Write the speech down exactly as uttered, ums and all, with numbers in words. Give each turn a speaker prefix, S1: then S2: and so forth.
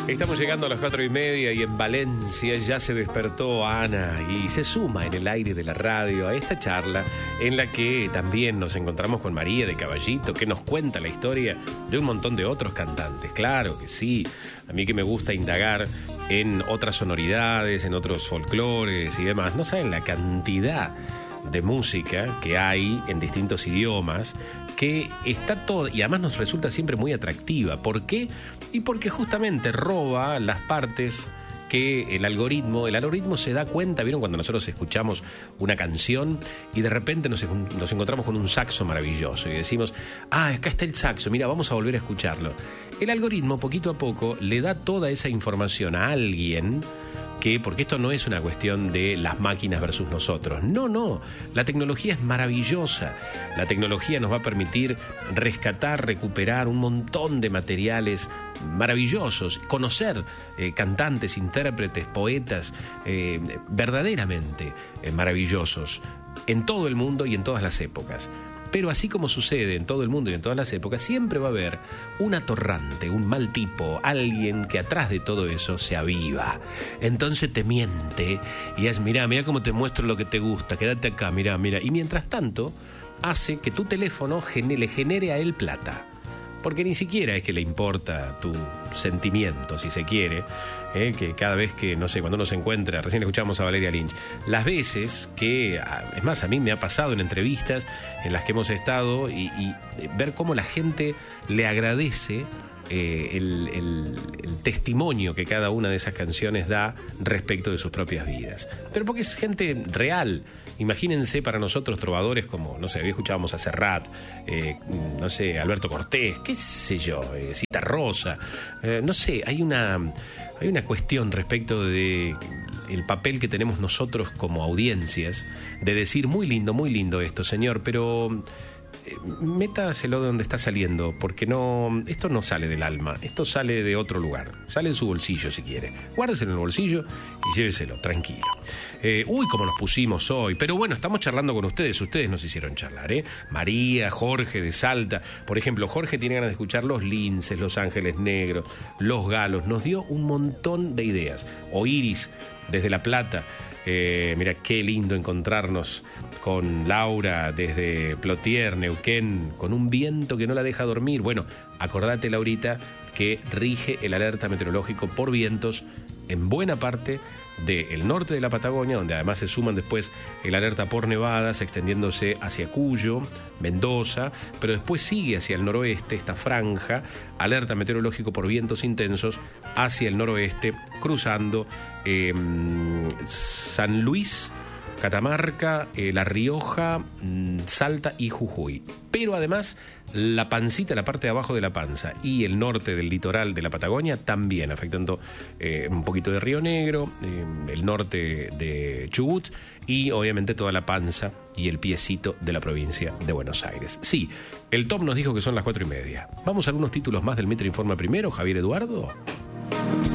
S1: Estamos llegando a las cuatro y media y en Valencia ya se despertó Ana y se suma en el aire de la radio a esta charla en la que también nos encontramos con María de Caballito, que nos cuenta la historia de un montón de otros cantantes. Claro que sí, a mí que me gusta indagar en otras sonoridades, en otros folclores y demás. No saben la cantidad de música que hay en distintos idiomas, que está todo, y además nos resulta siempre muy atractiva. ¿Por qué? Y porque justamente roba las partes que el algoritmo, el algoritmo se da cuenta. ¿Vieron cuando nosotros escuchamos una canción y de repente nos, nos encontramos con un saxo maravilloso y decimos, ah, acá está el saxo, mira, vamos a volver a escucharlo? El algoritmo poquito a poco le da toda esa información a alguien que, porque esto no es una cuestión de las máquinas versus nosotros, no, no, la tecnología es maravillosa, la tecnología nos va a permitir rescatar, recuperar un montón de materiales maravillosos, conocer eh, cantantes, intérpretes, poetas eh, verdaderamente eh, maravillosos en todo el mundo y en todas las épocas. Pero así como sucede en todo el mundo y en todas las épocas, siempre va a haber un atorrante, un mal tipo, alguien que atrás de todo eso se aviva. Entonces te miente y es, mirá, mirá cómo te muestro lo que te gusta, quédate acá, mirá, mirá. Y mientras tanto, hace que tu teléfono gene, le genere a él plata. Porque ni siquiera es que le importa tu sentimiento, si se quiere, ¿eh? Que cada vez que, no sé, cuando uno se encuentra, recién escuchamos a Valeria Lynch, las veces que, es más, a mí me ha pasado en entrevistas en las que hemos estado y, y ver cómo la gente le agradece eh, el, el, el testimonio que cada una de esas canciones da respecto de sus propias vidas. Pero porque es gente real. Imagínense para nosotros trovadores como, no sé, hoy escuchábamos a Serrat, eh, no sé, Alberto Cortés, qué sé yo, eh, Cita Rosa, eh, no sé, hay una, hay una cuestión respecto de el papel que tenemos nosotros como audiencias, de decir, muy lindo, muy lindo esto, señor, pero métaselo de donde está saliendo, porque no, esto no sale del alma, esto sale de otro lugar, sale de su bolsillo si quiere, guárdeselo en el bolsillo y lléveselo, tranquilo. Eh, uy, cómo nos pusimos hoy, pero bueno, estamos charlando con ustedes, ustedes nos hicieron charlar, ¿eh? María, Jorge de Salta, por ejemplo, Jorge tiene ganas de escuchar Los Linces, Los Ángeles Negros, Los Galos, nos dio un montón de ideas. O Iris, desde La Plata. Eh, mira qué lindo encontrarnos con Laura desde Plotier, Neuquén, con un viento que no la deja dormir. Bueno, acordate, Laurita, que rige el alerta meteorológico por vientos en buena parte del norte de la Patagonia, donde además se suman después el alerta por nevadas, extendiéndose hacia Cuyo, Mendoza, pero después sigue hacia el noroeste esta franja, alerta meteorológico por vientos intensos hacia el noroeste, cruzando eh, San Luis, Catamarca, eh, La Rioja, mmm, Salta y Jujuy. Pero además la pancita, la parte de abajo de la panza y el norte del litoral de la Patagonia también, afectando eh, un poquito de Río Negro, eh, el norte de Chubut y obviamente toda la panza y el piecito de la provincia de Buenos Aires. Sí, el top nos dijo que son las cuatro y media. Vamos a algunos títulos más del Mitre Informa primero, Javier Eduardo.